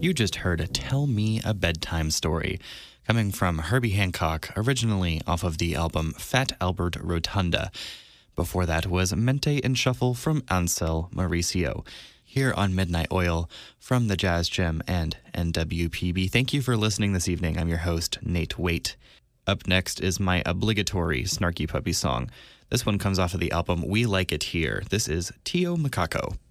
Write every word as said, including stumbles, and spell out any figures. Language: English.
You just heard Tell Me a Bedtime Story, coming from Herbie Hancock, originally off of the album Fat Albert Rotunda. Before that was Mente and Shuffle from Ansel Mauricio. Here on Midnight Oil from the Jazz Gym and N W P B. Thank you for listening this evening. I'm your host, Nate Waite. Up next is my obligatory Snarky Puppy song. This one comes off of the album We Like It Here. This is Tio Macaco.